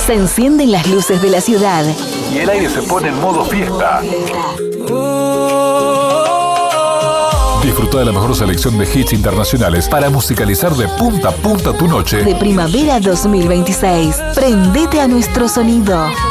Se encienden las luces de la ciudad. Y el aire se pone en modo fiesta. Disfruta de la mejor selección de hits internacionales para musicalizar de punta a punta tu noche. De primavera 2026. Prendete a nuestro sonido.